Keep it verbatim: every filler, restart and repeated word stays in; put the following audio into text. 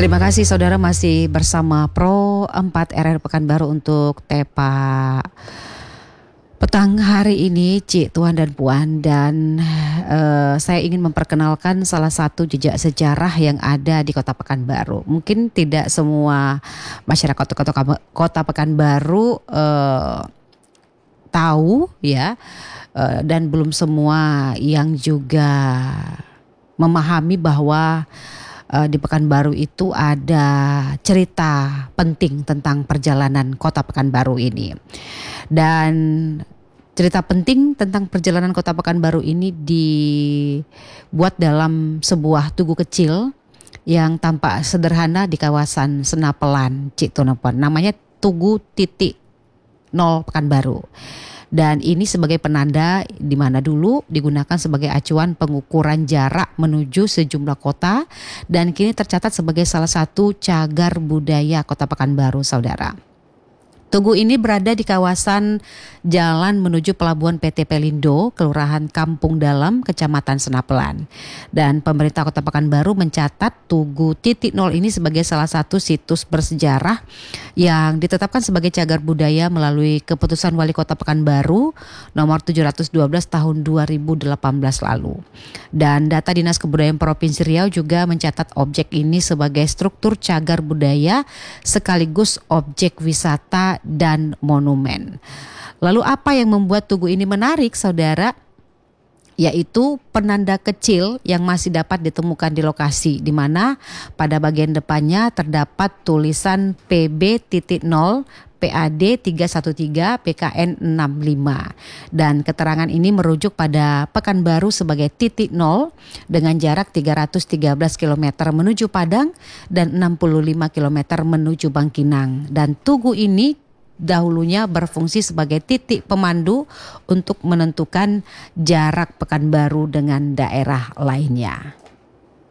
Terima kasih saudara masih bersama Pro empat R R Pekanbaru untuk Tepa petang hari ini, Cik, Tuan dan Puan. Dan uh, saya ingin memperkenalkan salah satu jejak sejarah yang ada di Kota Pekanbaru. Mungkin tidak semua masyarakat Kota, Kota Pekanbaru uh, tahu ya, uh, dan belum semua yang juga memahami bahwa Uh, di Pekanbaru itu ada cerita penting tentang perjalanan Kota Pekanbaru ini. Dan cerita penting tentang perjalanan Kota Pekanbaru ini dibuat dalam sebuah tugu kecil yang tampak sederhana di kawasan Senapelan, Cik Tonopan. Namanya Tugu Titik Nol Pekanbaru. Dan ini sebagai penanda di mana dulu digunakan sebagai acuan pengukuran jarak menuju sejumlah kota dan kini tercatat sebagai salah satu cagar budaya Kota Pekanbaru, saudara. Tugu ini berada di kawasan jalan menuju Pelabuhan P T Pelindo, Kelurahan Kampung Dalam, Kecamatan Senapelan. Dan pemerintah Kota Pekanbaru mencatat Tugu Titik Nol ini sebagai salah satu situs bersejarah yang ditetapkan sebagai cagar budaya melalui keputusan Wali Kota Pekanbaru nomor tujuh ratus dua belas tahun dua ribu delapan belas lalu. Dan data Dinas Kebudayaan Provinsi Riau juga mencatat objek ini sebagai struktur cagar budaya sekaligus objek wisata dan monumen. Lalu apa yang membuat tugu ini menarik, saudara? Yaitu penanda kecil yang masih dapat ditemukan di lokasi, di mana pada bagian depannya terdapat tulisan P B nol P A D tiga satu tiga P K N enam lima. Dan keterangan ini merujuk pada Pekanbaru sebagai titik nol dengan jarak tiga ratus tiga belas kilometer menuju Padang dan enam puluh lima kilometer menuju Bangkinang. Dan tugu ini dahulunya berfungsi sebagai titik pemandu untuk menentukan jarak Pekanbaru dengan daerah lainnya.